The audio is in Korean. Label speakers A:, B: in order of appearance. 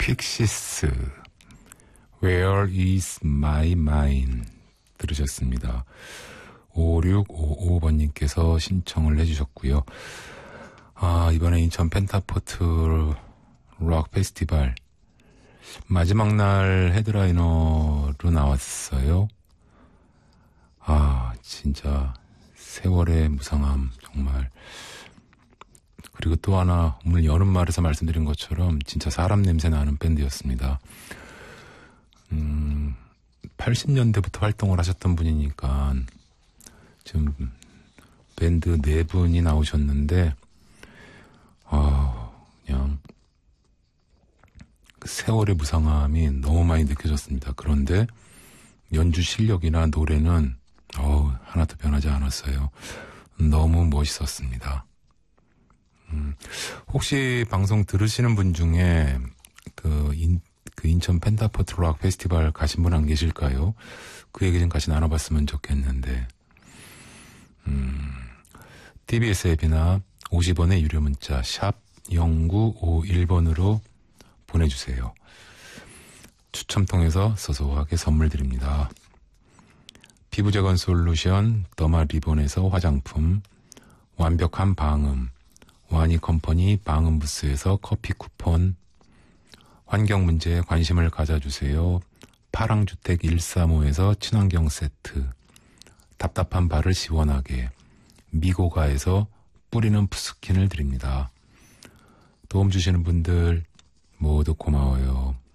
A: 픽시스 Where is my mind 들으셨습니다. 5655번님께서 신청을 해주셨고요. 이번에 인천 펜타포트 록 페스티벌 마지막 날 헤드라이너로 나왔어요. 진짜 세월의 무상함 정말. 그리고 또 하나 오늘 여름말에서 말씀드린 것처럼 진짜 사람 냄새 나는 밴드였습니다. 80년대부터 활동을 하셨던 분이니까 지금 밴드 4분이 나오셨는데 그냥 세월의 무상함이 너무 많이 느껴졌습니다. 그런데 연주 실력이나 노래는 하나도 변하지 않았어요. 너무 멋있었습니다. 혹시 방송 들으시는 분 중에 그 인천 펜타포트 록 페스티벌 가신 분 안 계실까요? 그 얘기 좀 같이 나눠봤으면 좋겠는데. TBS 앱이나 50원의 유료 문자 샵 0951번으로 보내주세요. 추첨 통해서 소소하게 선물 드립니다. 피부재건 솔루션 더마 리본에서 화장품, 완벽한 방음 와니 컴퍼니 방음 부스에서 커피 쿠폰, 환경 문제에 관심을 가져주세요. 파랑주택 135에서 친환경 세트, 답답한 발을 시원하게 미고가에서 뿌리는 푸스킨을 드립니다. 도움 주시는 분들 모두 고마워요.